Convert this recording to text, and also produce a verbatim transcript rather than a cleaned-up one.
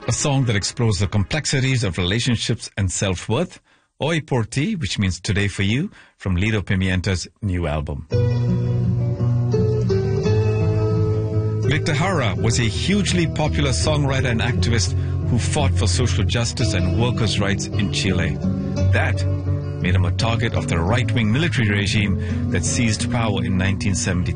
a song that explores the complexities of relationships and self-worth. Oi Por Ti, which means Today for You, from Lido Pimienta's new album. Victor Jara was a hugely popular songwriter and activist who fought for social justice and workers' rights in Chile. That made him a target of the right-wing military regime that seized power in nineteen seventy.